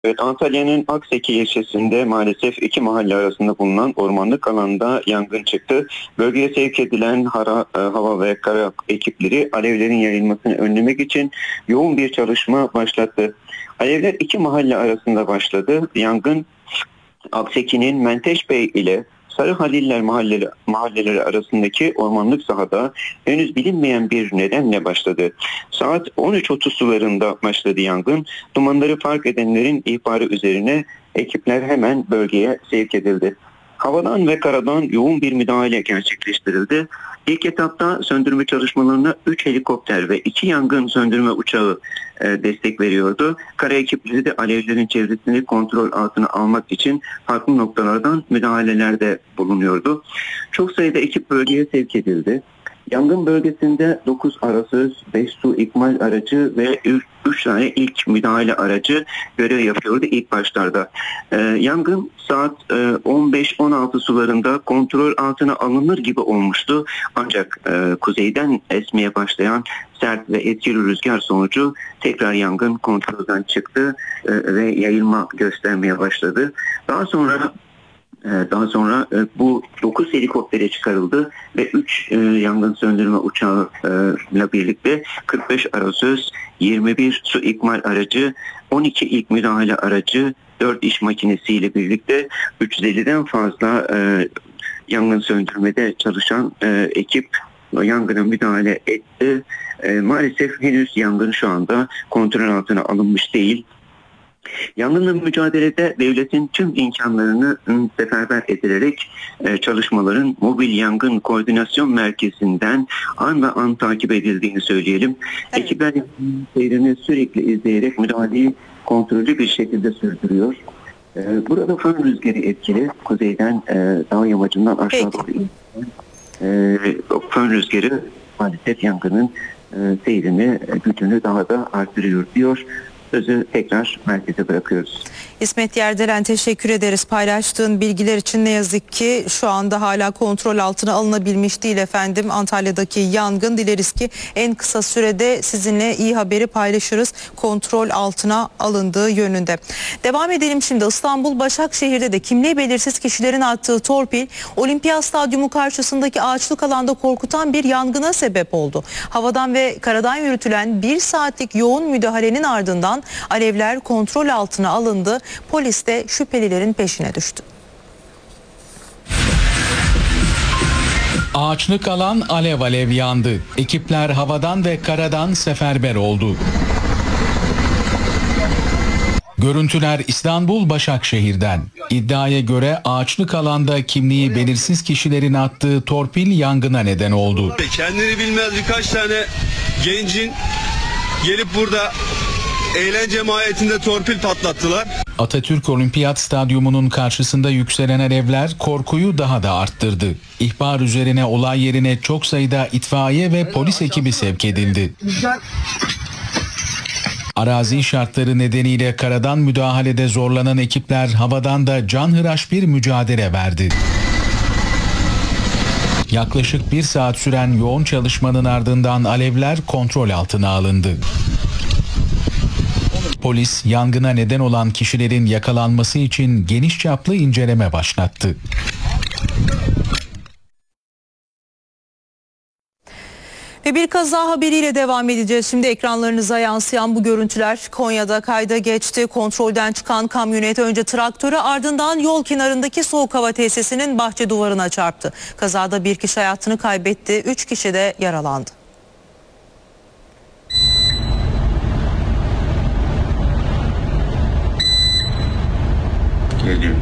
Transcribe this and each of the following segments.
Evet, Antalya'nın Akseki ilçesinde maalesef iki mahalle arasında bulunan ormanlık alanda yangın çıktı. Bölgeye sevk edilen hava ve kara ekipleri alevlerin yayılmasını önlemek için yoğun bir çalışma başlattı. Alevler iki mahalle arasında başladı. Yangın Akseki'nin Menteşbey ile Sarı Haliller mahalleleri arasındaki ormanlık sahada henüz bilinmeyen bir nedenle başladı. Saat 13.30 sularında başladı yangın. Dumanları fark edenlerin ihbarı üzerine ekipler hemen bölgeye sevk edildi. Havadan ve karadan yoğun bir müdahale gerçekleştirildi. İlk etapta söndürme çalışmalarına 3 helikopter ve 2 yangın söndürme uçağı destek veriyordu. Kara ekipleri de alevlerin çevresini kontrol altına almak için farklı noktalardan müdahalelerde bulunuyordu. Çok sayıda ekip bölgeye sevk edildi. Yangın bölgesinde 9 arasöz, 5 su ikmal aracı ve 3 tane ilk müdahale aracı görev yapıyordu ilk başlarda. Yangın saat 15-16 sularında kontrol altına alınır gibi olmuştu. Ancak kuzeyden esmeye başlayan sert ve etkili rüzgar sonucu tekrar yangın kontrolden çıktı ve yayılma göstermeye başladı. Daha sonra bu 9 helikoptere çıkarıldı ve 3 yangın söndürme uçağıyla birlikte 45 arasöz, 21 su ikmal aracı, 12 ilk müdahale aracı, 4 iş makinesiyle birlikte 350'den fazla yangın söndürmede çalışan ekip yangına müdahale etti. Maalesef henüz yangın şu anda kontrol altına alınmış değil. Yangınla mücadelede devletin tüm imkanlarını seferber edilerek çalışmaların mobil yangın koordinasyon merkezinden an ve an takip edildiğini söyleyelim. Evet. Ekipler seyrini sürekli izleyerek müdahaleyi kontrollü bir şekilde sürdürüyor. Burada fön rüzgarı etkili. Kuzeyden dağ yamacından aşağı doğru fön rüzgarı maalesef yangının seyrini, gücünü daha da artırıyor diyor. Sözü tekrar merkeze bırakıyoruz. İsmet Yerdelen, teşekkür ederiz paylaştığın bilgiler için. Ne yazık ki şu anda hala kontrol altına alınabilmiş değil efendim Antalya'daki yangın. Dileriz ki en kısa sürede sizinle iyi haberi paylaşırız kontrol altına alındığı yönünde. Devam edelim şimdi. İstanbul Başakşehir'de de kimliği belirsiz kişilerin attığı torpil Olimpiyat Stadyumu karşısındaki ağaçlık alanda korkutan bir yangına sebep oldu. Havadan ve karadan yürütülen 1 saatlik yoğun müdahalenin ardından alevler kontrol altına alındı. Polis de şüphelilerin peşine düştü. Ağaçlık alan alev alev yandı. Ekipler havadan ve karadan seferber oldu. Görüntüler İstanbul Başakşehir'den. İddiaya göre ağaçlık alanda kimliği belirsiz kişilerin attığı torpil yangına neden oldu. Kendini bilmez birkaç tane gencin gelip burada eğlence mahiyetinde torpil patlattılar. Atatürk Olimpiyat Stadyumu'nun karşısında yükselen alevler korkuyu daha da arttırdı. İhbar üzerine olay yerine çok sayıda itfaiye ve polis ekibi sevk edildi. Arazi şartları nedeniyle karadan müdahalede zorlanan ekipler havadan da canhıraş bir mücadele verdi. Yaklaşık 1 saat süren yoğun çalışmanın ardından alevler kontrol altına alındı. Polis yangına neden olan kişilerin yakalanması için geniş çaplı inceleme başlattı. Ve bir kaza haberiyle devam edeceğiz. Şimdi ekranlarınıza yansıyan bu görüntüler Konya'da kayda geçti. Kontrolden çıkan kamyonet önce traktörü ardından yol kenarındaki soğuk hava tesisinin bahçe duvarına çarptı. Kazada bir kişi hayatını kaybetti, 3 kişi de yaralandı. Geliyor.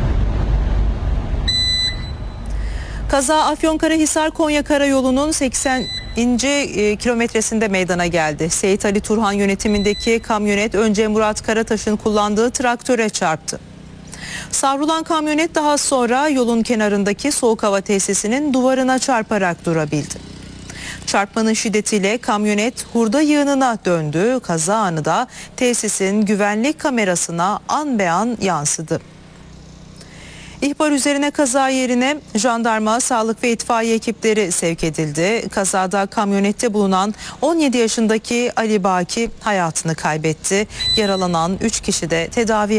Kaza Afyonkarahisar Konya Karayolu'nun 80. kilometresinde meydana geldi. Seyit Ali Turhan yönetimindeki kamyonet önce Murat Karataş'ın kullandığı traktöre çarptı. Savrulan kamyonet daha sonra yolun kenarındaki soğuk hava tesisinin duvarına çarparak durabildi. Çarpmanın şiddetiyle kamyonet hurda yığınına döndü. Kaza anı da tesisin güvenlik kamerasına an be an yansıdı. İhbar üzerine kaza yerine jandarma, sağlık ve itfaiye ekipleri sevk edildi. Kazada kamyonette bulunan 17 yaşındaki Ali Baki hayatını kaybetti. Yaralanan 3 kişi de tedavi